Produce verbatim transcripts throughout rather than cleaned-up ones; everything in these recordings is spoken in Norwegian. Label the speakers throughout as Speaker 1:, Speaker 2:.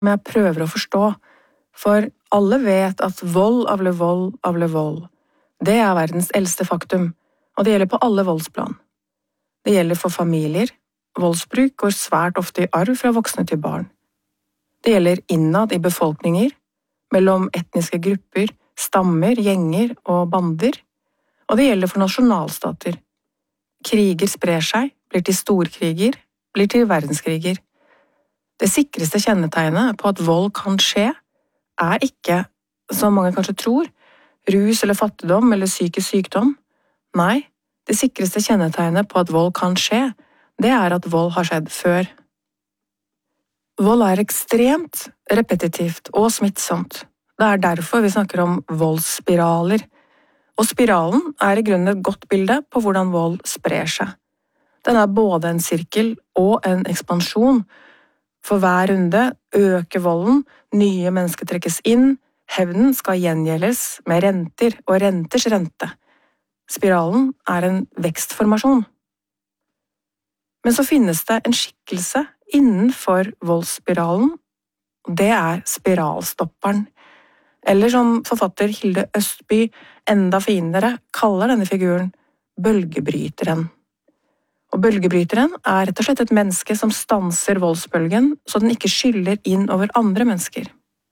Speaker 1: Men jeg prøver å forstå, for alle vet at vold avler vold avler vold. Det er verdens eldste faktum, og det gjelder på alle voldsplan. Det gjelder for familier. Voldsbruk går svært ofte i arv fra voksne til barn. Det gjelder innad i befolkninger, mellom etniske grupper, stammer, gjenger og bander, og det gjelder for nasjonalstater. Kriger sprer seg, blir til storkriger, blir til verdenskriger. Det sikreste kjennetegnet på at vold kan skje, er ikke, som mange kanskje tror, rus eller fattigdom eller psykisk sykdom. Nei, det sikreste kjennetegnet på at vold kan skje, det er at vold har skjedd før. Vold er ekstremt repetitivt og smittsomt. Det er derfor vi snakker om voldsspiraler. Og spiralen er i grunnen et godt bilde på hvordan vold sprer seg. Den er både en sirkel og en ekspansjon. For hver runde øker volden, nye mennesker trekkes inn, hevnen skal gjengjeldes med renter og renters rente. Spiralen er en vekstformasjon. Men så finnes det en skikkelse innenfor voldsspiralen, og det er spiralstopperen. Eller som forfatter Hilde Østby enda finere kaller denne figuren bølgebryteren. Og bølgebryteren er rett og slett et menneske som stanser voldsbølgen så den ikke skyller inn over andre mennesker.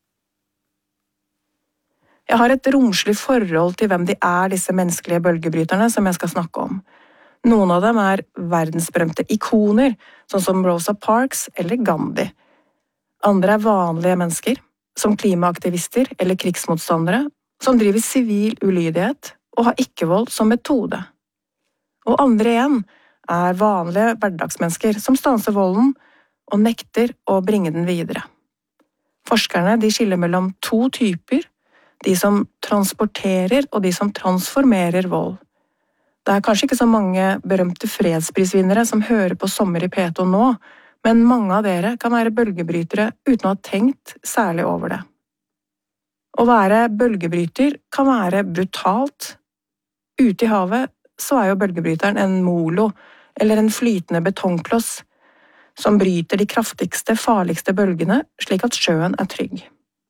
Speaker 1: Jeg har et romslig forhold til hvem de er, disse menneskelige bølgebryterne som jeg skal snakke om. Noen av dem er verdensberømte ikoner, sånn som Rosa Parks eller Gandhi. Andre er vanlige mennesker, som klimaaktivister eller krigsmotstandere, som driver sivil ulydighet og har ikke-vold som metode. Og andre igjen er vanlige hverdagsmennesker som stanser volden og nekter å bringe den videre. Forskerne de skiller mellom to typer, de som transporterer og de som transformerer vold. Det er kanskje ikke så mange berømte fredsprisvinnere som hører på Sommer i P to nå, men mange av dere kan være bølgebrytere uten å ha tenkt særlig over det. Å være bølgebryter kan være brutalt. Ute i havet så er jo bølgebryteren en molo, eller en flytende betongkloss, som bryter de kraftigste, farligste bølgene, slik at sjøen er trygg.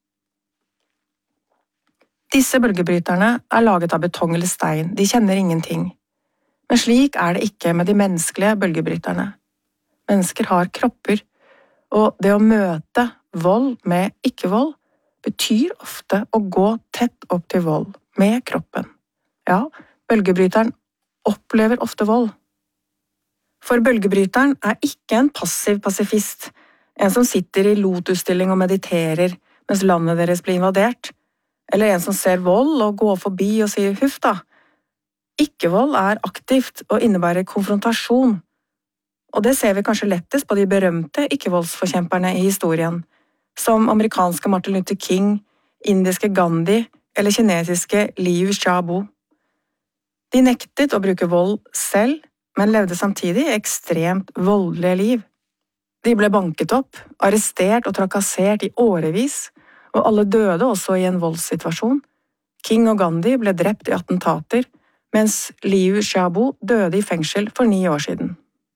Speaker 1: Disse bølgebryterne er laget av betong eller stein, de kjenner ingenting. Men slik er det ikke med de menneskelige bølgebryterne. Mennesker har kropper, og det å møte vold med ikke-vold betyr ofte å gå tett opp til vold med kroppen. Ja, bølgebryteren opplever ofte vold. For bølgebryteren er ikke en passiv pasifist, en som sitter i lotusstilling og mediterer mens landet deres blir invadert, eller en som ser vold og går forbi og sier huff da. Ikke-vold er aktivt og innebærer konfrontasjon. Og det ser vi kanskje lettest på de berømte ikke-voldsforkjemperne i historien, som amerikanske Martin Luther King, indiske Gandhi eller kinesiske Liu Xiaobo. De nektet å bruke vold selv, men levde samtidig ekstremt voldelige liv. De ble banket opp, arrestert og trakassert i årevis, og alle døde også i en voldssituasjon. King og Gandhi ble drept i attentater, mens Liu Xiaobo døde i fengsel for ni år siden.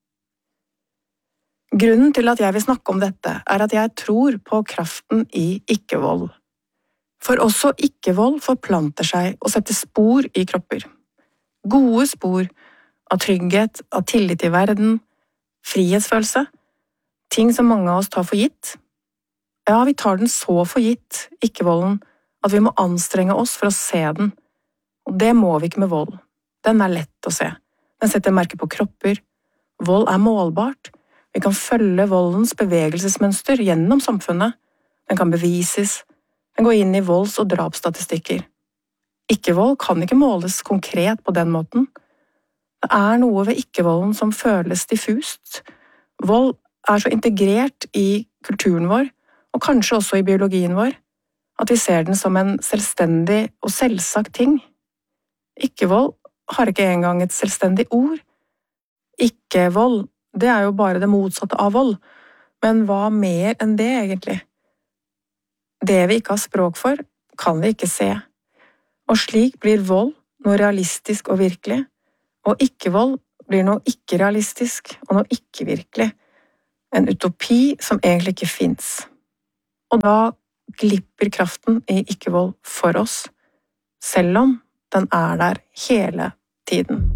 Speaker 1: Grunnen til at jeg vil snakke om dette, er at jeg tror på kraften i ikke-vold. For også ikke-vold forplanter seg og setter spor i kropper. Gode spor av trygghet, av tillit i verden, frihetsfølelse, ting som mange av oss tar for gitt. Ja, vi tar den så for gitt, ikke-volden, at vi må anstrenge oss for å se den. Og det må vi ikke med vold. Den er lett å se. Den setter merke på kropper. Vold er målbart. Vi kan følge voldens bevegelsesmønster gjennom samfunnet. Den kan bevises. Den går inn i volds- og drapsstatistikker. Ikke-vold kan ikke måles konkret på den måten. Det er noe ved ikke-volden som føles diffust. Vold er så integrert i kulturen vår, og kanskje også i biologien vår, at vi ser den som en selvstendig og selvsagt ting. Ikke-vold har ikke engang et selvstendig ord. Ikke-vold, det er jo bare det motsatte av vold, men hva mer enn det egentlig? Det vi ikke har språk for, kan vi ikke se. Og slik blir vold noe realistisk og virkelig, og ikke-vold blir noe ikke-realistisk og noe ikke-virkelig. En utopi som egentlig ikke finnes. Og da glipper kraften i ikke-vold for oss, selv om den er der hele tiden.